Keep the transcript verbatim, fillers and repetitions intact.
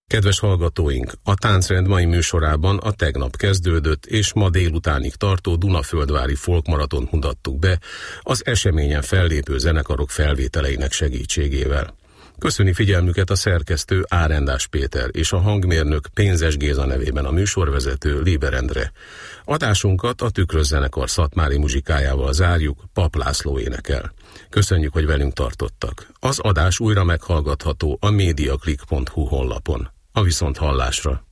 Kedves hallgatóink, a Táncrend mai műsorában a tegnap kezdődött és ma délutánig tartó Dunaföldvári folkmaratont mutattuk be az eseményen fellépő zenekarok felvételeinek segítségével. Köszöni figyelmüket a szerkesztő Árendás Péter és a hangmérnök Pénzes Géza nevében a műsorvezető Léber Endre. Adásunkat a Tükrös zenekar szatmári muzsikájával zárjuk, Pap László énekel. Köszönjük, hogy velünk tartottak. Az adás újra meghallgatható a mediaclick pont hu honlapon. A viszonthallásra!